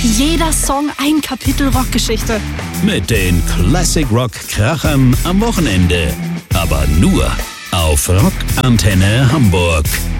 Jeder Song ein Kapitel Rockgeschichte. Mit den Classic Rock Krachern am Wochenende. Aber nur auf Rock Antenne Hamburg.